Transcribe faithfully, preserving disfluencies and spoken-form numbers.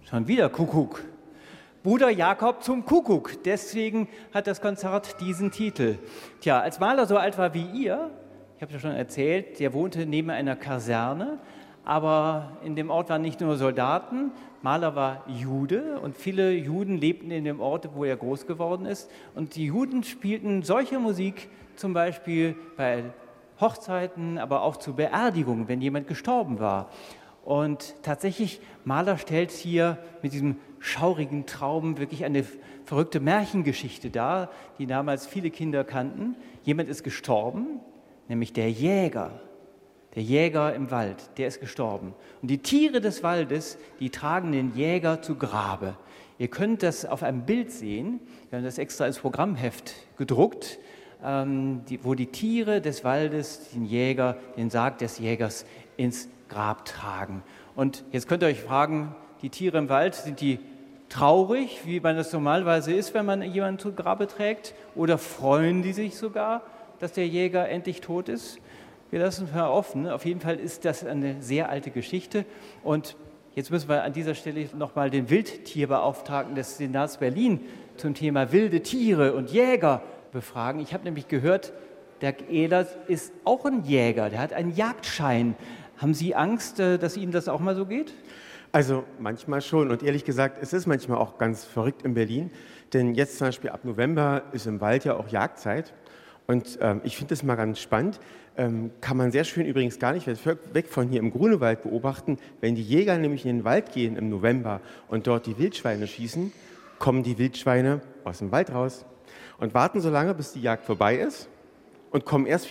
Schon wieder Kuckuck. Bruder Jakob zum Kuckuck. Deswegen hat das Konzert diesen Titel. Tja, als Mahler so alt war wie ihr, ich habe ja schon erzählt, der wohnte neben einer Kaserne, aber in dem Ort waren nicht nur Soldaten, Mahler war Jude und viele Juden lebten in dem Ort, wo er groß geworden ist. Und die Juden spielten solche Musik zum Beispiel bei Hochzeiten, aber auch zu Beerdigungen, wenn jemand gestorben war. Und tatsächlich, Mahler stellt hier mit diesem schaurigen Traum wirklich eine verrückte Märchengeschichte dar, die damals viele Kinder kannten. Jemand ist gestorben, nämlich der Jäger. Der Jäger im Wald, der ist gestorben. Und die Tiere des Waldes, die tragen den Jäger zu Grabe. Ihr könnt das auf einem Bild sehen, wir haben das extra ins Programmheft gedruckt, ähm, die, wo die Tiere des Waldes den Jäger, den Sarg des Jägers ins Grab tragen. Und jetzt könnt ihr euch fragen, die Tiere im Wald, sind die traurig, wie man das normalerweise ist, wenn man jemanden zu Grabe trägt? Oder freuen die sich sogar, dass der Jäger endlich tot ist? Wir lassen es mal offen. Auf jeden Fall ist das eine sehr alte Geschichte. Und jetzt müssen wir an dieser Stelle nochmal den Wildtierbeauftragten des Senats Berlin zum Thema wilde Tiere und Jäger befragen. Ich habe nämlich gehört, der Ehlers ist auch ein Jäger, der hat einen Jagdschein. Haben Sie Angst, dass Ihnen das auch mal so geht? Also manchmal schon und ehrlich gesagt, es ist manchmal auch ganz verrückt in Berlin, denn jetzt zum Beispiel ab November ist im Wald ja auch Jagdzeit und ähm, ich finde das mal ganz spannend, ähm, kann man sehr schön übrigens gar nicht weg von hier im Grunewald beobachten, wenn die Jäger nämlich in den Wald gehen im November und dort die Wildschweine schießen, kommen die Wildschweine aus dem Wald raus und warten so lange, bis die Jagd vorbei ist und kommen erst